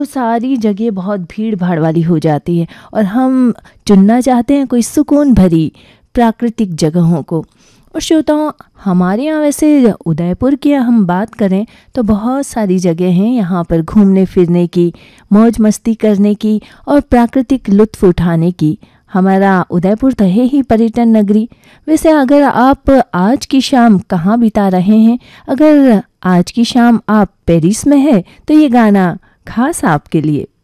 तो सारी जगह बहुत भीड़ भाड़ वाली हो जाती है और हम चुनना चाहते हैं कोई सुकून भरी प्राकृतिक जगहों को। और श्रोताओं, हमारे यहाँ वैसे उदयपुर की हम बात करें तो बहुत सारी जगह हैं यहाँ पर घूमने फिरने की, मौज मस्ती करने की और प्राकृतिक लुत्फ़ उठाने की। हमारा उदयपुर तो है ही पर्यटन नगरी। वैसे अगर आप आज की शाम कहाँ बिता रहे हैं, अगर आज की शाम आप पेरिस में है तो ये गाना खास आपके लिए।